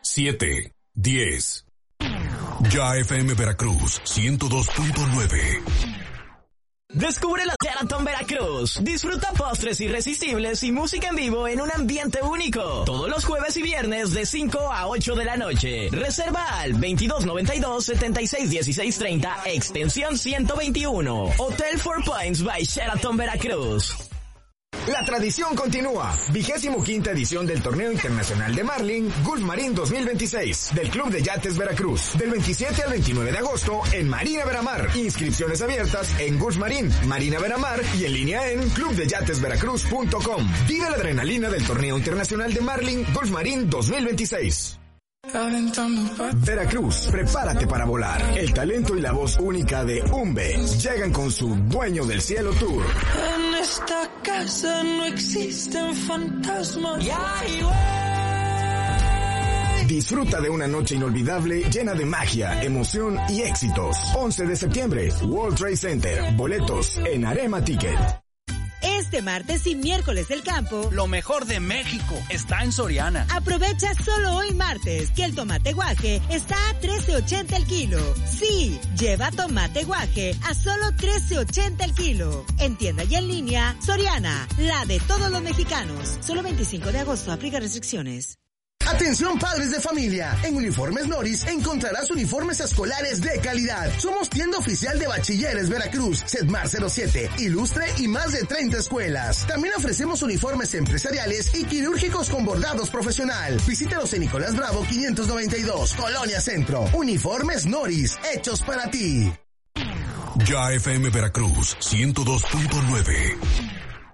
7, 10. Ya FM Veracruz 102.9. Descubre la Sheraton Veracruz. Disfruta postres irresistibles y música en vivo en un ambiente único. Todos los jueves y viernes de 5 a 8 de la noche. Reserva al 2292-761630, extensión 121. Hotel 4 Points by Sheraton Veracruz. La tradición continúa. 25ª edición del Torneo Internacional de Marlin Gulf Marín 2026 del Club de Yates Veracruz. Del 27 al 29 de agosto en Marina Veramar. Inscripciones abiertas en Gulf Marín, Marina Veramar y en línea en clubdeyatesveracruz.com. Vive la adrenalina del Torneo Internacional de Marlin Gulf Marín 2026. Veracruz, prepárate para volar. El talento y la voz única de Umbe llegan con su Dueño del Cielo Tour. En esta casa no existen fantasmas. Disfruta de una noche inolvidable llena de magia, emoción y éxitos. 11 de septiembre, World Trade Center. Boletos en Arema Ticket. Este martes y miércoles del campo, lo mejor de México está en Soriana. Aprovecha solo hoy martes que el tomate guaje está a $13.80 el kilo. Sí, lleva tomate guaje a solo $13.80 el kilo. En tienda y en línea, Soriana, la de todos los mexicanos. Solo 25 de agosto, aplica restricciones. Atención padres de familia, en Uniformes Noris encontrarás uniformes escolares de calidad. Somos tienda oficial de Bachilleres Veracruz, Sedmar 07, Ilustre y más de 30 escuelas. También ofrecemos uniformes empresariales y quirúrgicos con bordados profesional. Visítanos en Nicolás Bravo 592, Colonia Centro. Uniformes Noris, hechos para ti. Ya FM Veracruz 102.9.